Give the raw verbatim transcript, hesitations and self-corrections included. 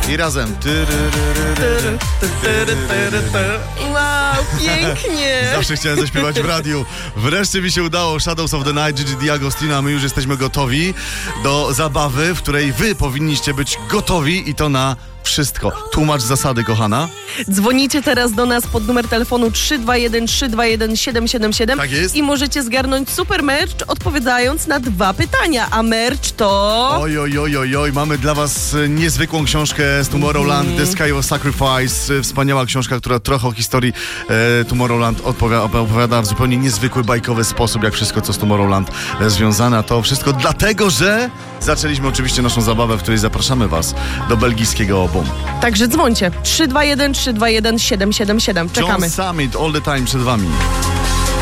I razem. Wow, pięknie. Zawsze chciałem zaśpiewać w radiu. Wreszcie mi się udało. Shadows of the Night, Gigi D'Agostino, a my już jesteśmy gotowi do zabawy, w której wy powinniście być gotowi i to na wszystko. Tłumacz zasady, kochana. Dzwonicie teraz do nas pod numer telefonu trzy dwa jeden trzy dwa jeden siedem siedem siedem Tak jest. i możecie zgarnąć super merch, odpowiadając na dwa pytania. A merch to... Oj, oj, oj, oj, oj. Mamy dla was niezwykłą książkę z Tomorrowland, mm. The Sky of Sacrifice. Wspaniała książka, która trochę o historii e, Tomorrowland odpowiada, opowiada w zupełnie niezwykły, bajkowy sposób, jak wszystko, co z Tomorrowland e, związane. A to wszystko dlatego, że zaczęliśmy oczywiście naszą zabawę, w której zapraszamy was do belgijskiego obu. Także dzwońcie. trzy dwa jeden trzy dwa jeden siedem siedem siedem. Czekamy. John Summit, all the time przed wami.